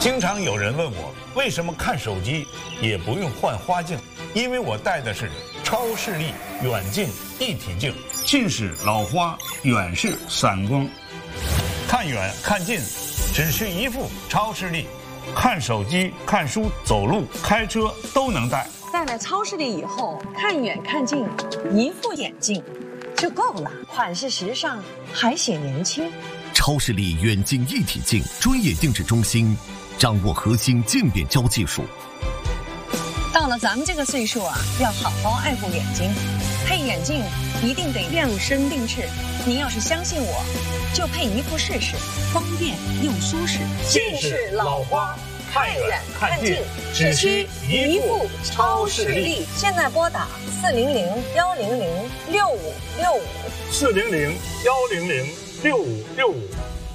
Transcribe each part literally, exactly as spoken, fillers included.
经常有人问我，为什么看手机也不用换花镜？因为我戴的是超视力远近一体镜，近视、老花、远视、散光，看远看近，只需一副超视力，看手机、看书、走路、开车都能戴。 戴了超视力以后，看远看近，一副眼镜就够了，款式时尚，还显年轻。 超视力远近一体镜专业定制中心，掌握核心渐变焦技术。 到了咱们这个岁数啊，要好好爱护眼睛，配眼镜一定得量身定制。您要是相信我，就配一副试试，方便又舒适。 近视、老花，看远看近，只需一副超视力。 现在拨打四零零幺零零六五六五， 四零零幺零零六五六五。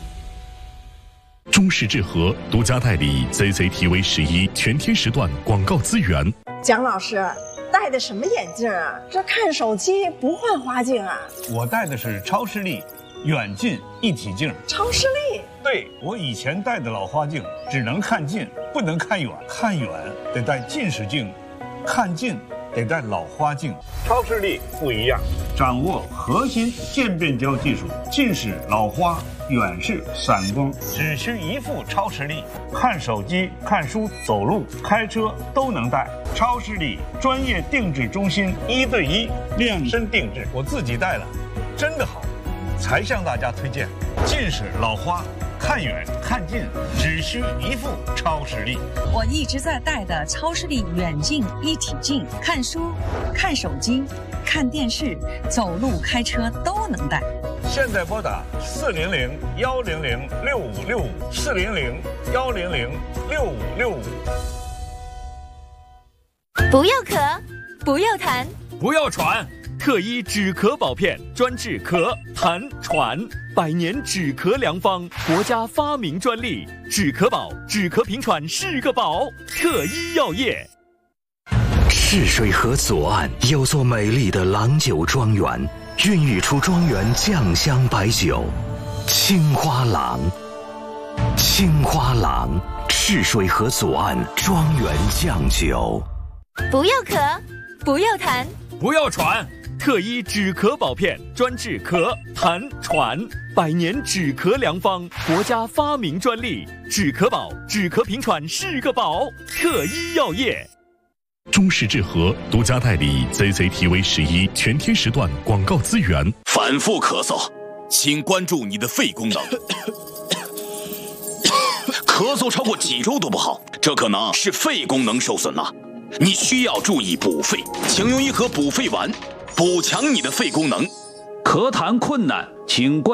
中视智和独家代理 C C T V 十一全天时段广告资源。 蒋老师戴的什么眼镜啊？这看手机不换花镜啊？ 我戴的是超视力远近一体镜。 超视力？ 对，我以前戴的老花镜只能看近，不能看远，看远得戴近视镜，看近得戴老花镜。超视力不一样，掌握核心渐变焦技术，近视、老花、远视、散光，只需一副超视力，看手机、看书、走路、开车都能戴。超视力专业定制中心，一对一量身定制，我自己戴了，真的好，才向大家推荐。近视、老花，看远看近，只需一副超视力。 我一直在戴的超视力远近一体镜，看书、看手机、看电视、走路、开车都能戴。 现在拨打四零零幺零零六五六五，四零零幺零零六五六五。 不要咳，不要痰， 不要喘。特医止咳保片专治咳、痰、喘，百年止咳良方，国家发明专利，止咳宝，止咳平喘是个宝。特医药业。 赤水河左岸有座美丽的郎酒庄园，孕育出庄园酱香白酒，青花郎。青花郎，赤水河左岸庄园酱酒。 不要咳，不要痰， 不要喘。特医止咳保片专治咳、痰、喘，百年止咳良方，国家发明专利，止咳宝，止咳平喘是个宝。特医药业。 中视智和独家代理 C C T V 十一全天时段广告资源。 反复咳嗽，请关注你的肺功能。咳嗽超过几周都不好，这可能是肺功能受损了。你需要注意补肺，请用一盒补肺丸，补强你的肺功能。 咳痰困难，请关